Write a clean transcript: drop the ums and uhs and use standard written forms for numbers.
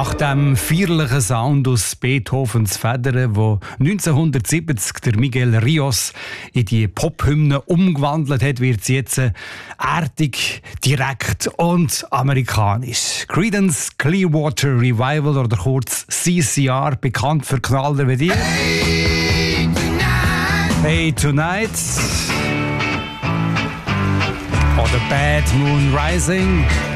Nach dem feierlichen Sound aus Beethovens Federn, wo 1970 der Miguel Ríos in die Pophymne umgewandelt hat, wird sie jetzt erdig, direkt und amerikanisch. Creedence Clearwater Revival oder kurz CCR, bekannt für Knaller wie dir. Hey Tonight. Oder Bad Moon Rising.